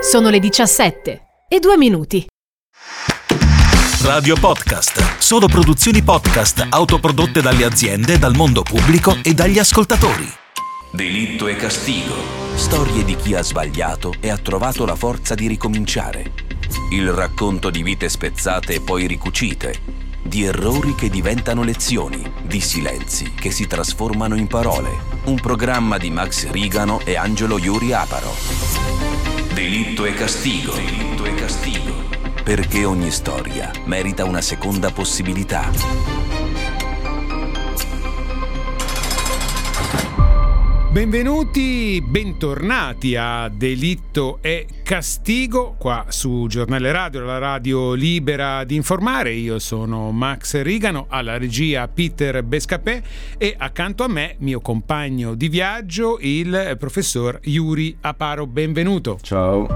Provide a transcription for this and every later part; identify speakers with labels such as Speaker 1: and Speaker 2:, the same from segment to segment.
Speaker 1: Sono le 17:02.
Speaker 2: Radio Podcast. Solo produzioni podcast autoprodotte dalle aziende, dal mondo pubblico e dagli ascoltatori. Delitto e castigo. Storie di chi ha sbagliato e ha trovato la forza di ricominciare. Il racconto di vite spezzate e poi ricucite, di errori che diventano lezioni, di silenzi che si trasformano in parole. Un programma di Max Rigano e Angelo Iuri Aparo. Delitto e castigo. Delitto e castigo. Perché ogni storia merita una seconda possibilità.
Speaker 3: Benvenuti, bentornati a Delitto e Castigo, qua su Giornale Radio, la radio libera di informare. Io sono Max Rigano, alla regia Peter Bescapè e accanto a me mio compagno di viaggio, il professor Iuri Aparo. Benvenuto.
Speaker 4: Ciao.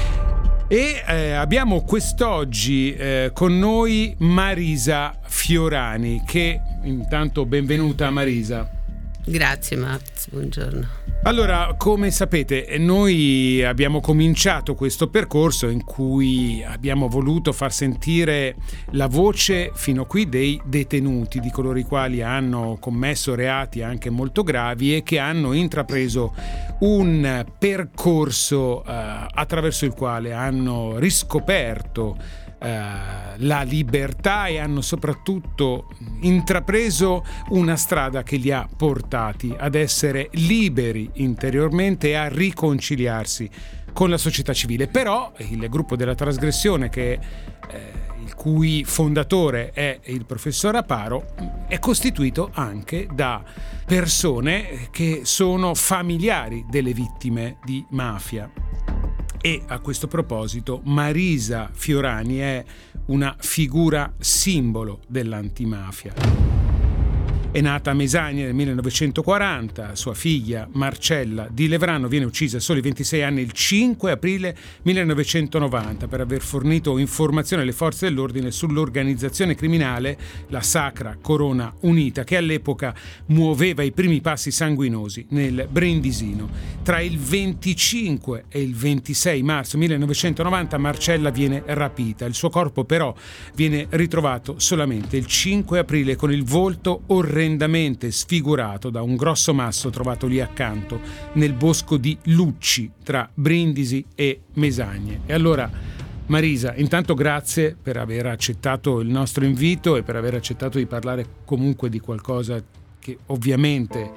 Speaker 3: E abbiamo quest'oggi con noi Marisa Fiorani, che intanto benvenuta Marisa.
Speaker 5: Grazie Max, buongiorno.
Speaker 3: Allora, come sapete, noi abbiamo cominciato questo percorso in cui abbiamo voluto far sentire la voce fino qui dei detenuti, di coloro i quali hanno commesso reati anche molto gravi e che hanno intrapreso un percorso attraverso il quale hanno riscoperto la libertà e hanno soprattutto intrapreso una strada che li ha portati ad essere liberi interiormente e a riconciliarsi con la società civile. Però il gruppo della trasgressione, il cui fondatore è il professor Aparo, è costituito anche da persone che sono familiari delle vittime di mafia. E a questo proposito Marisa Fiorani è una figura simbolo dell'antimafia. È nata a Mesagna nel 1940, sua figlia Marcella di Levrano viene uccisa a soli 26 anni il 5 aprile 1990 per aver fornito informazioni alle forze dell'ordine sull'organizzazione criminale la Sacra Corona Unita, che all'epoca muoveva i primi passi sanguinosi nel Brindisino. Tra il 25 e il 26 marzo 1990 Marcella viene rapita, il suo corpo però viene ritrovato solamente il 5 aprile con il volto orrendamente sfigurato da un grosso masso trovato lì accanto nel bosco di Lucci tra Brindisi e Mesagne. E allora Marisa, intanto grazie per aver accettato il nostro invito e per aver accettato di parlare comunque di qualcosa che ovviamente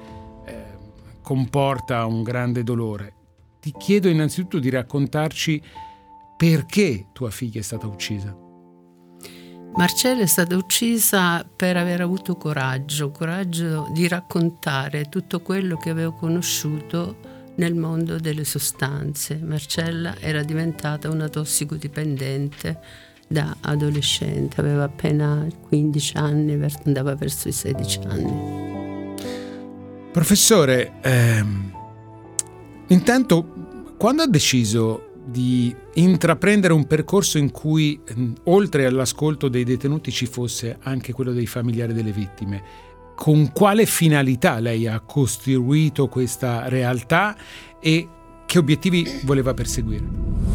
Speaker 3: comporta un grande dolore. Ti chiedo innanzitutto di raccontarci perché tua figlia è stata uccisa.
Speaker 5: Marcella è stata uccisa per aver avuto coraggio di raccontare tutto quello che avevo conosciuto nel mondo delle sostanze. Marcella era diventata una tossicodipendente da adolescente, aveva appena 15 anni, andava verso i 16 anni.
Speaker 3: Professore, intanto quando ha deciso di intraprendere un percorso in cui oltre all'ascolto dei detenuti ci fosse anche quello dei familiari delle vittime, con quale finalità lei ha costruito questa realtà e che obiettivi voleva perseguire?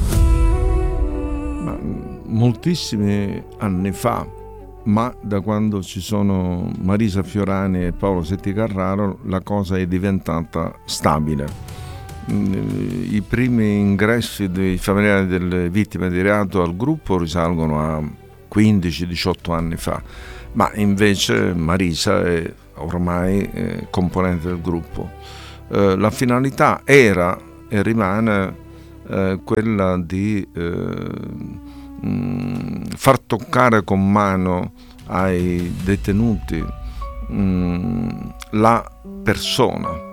Speaker 4: Moltissimi anni fa, ma da quando ci sono Marisa Fiorani e Paolo Setti Carraro la cosa è diventata stabile. I primi ingressi dei familiari delle vittime di reato al gruppo risalgono a 15-18 anni fa, ma invece Marisa è ormai componente del gruppo. La finalità era e rimane quella di far toccare con mano ai detenuti la persona,